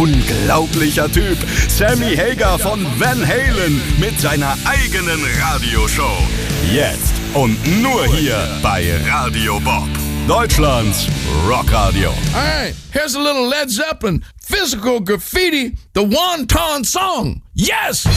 unglaublicher Typ. Sammy Hagar von Van Halen mit seiner eigenen Radioshow. Jetzt und nur hier bei Radio Bob. Deutschlands Rockradio. Alright, here's a little Led Zeppelin, Physical Graffiti, the Wonton Song. Yes!